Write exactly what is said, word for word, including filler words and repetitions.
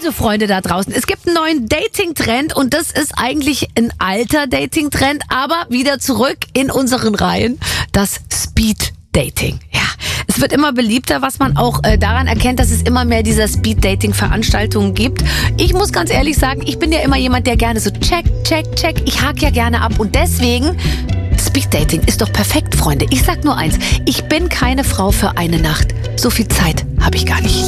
Also Freunde da draußen, es gibt einen neuen Dating-Trend und das ist eigentlich ein alter Dating-Trend, aber wieder zurück in unseren Reihen, das Speed-Dating. Ja, es wird immer beliebter, was man auch äh, daran erkennt, dass es immer mehr dieser Speed-Dating-Veranstaltungen gibt. Ich muss ganz ehrlich sagen, ich bin ja immer jemand, der gerne so check, check, check, ich hake ja gerne ab und deswegen... Speed-Dating ist doch perfekt, Freunde. Ich sag nur eins, ich bin keine Frau für eine Nacht. So viel Zeit habe ich gar nicht.